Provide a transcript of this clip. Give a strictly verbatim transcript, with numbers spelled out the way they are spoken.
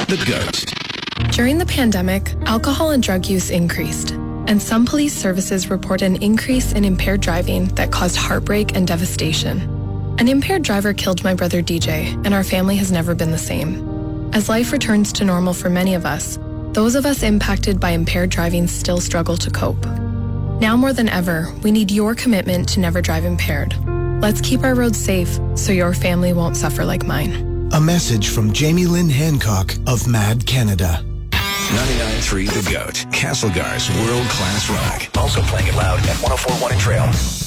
The GOAT. During the pandemic, alcohol and drug use increased, and some police services report an increase in impaired driving that caused heartbreak and devastation. An impaired driver killed my brother D J, and our family has never been the same. As life returns to normal for many of us, those of us impacted by impaired driving still struggle to cope. Now more than ever, we need your commitment to never drive impaired. Let's keep our roads safe so your family won't suffer like mine. A message from Jamie Lynn Hancock of Mad Canada. ninety-nine point three The GOAT. Castlegar's world-class rock. Also playing it loud at one oh four point one in Trail.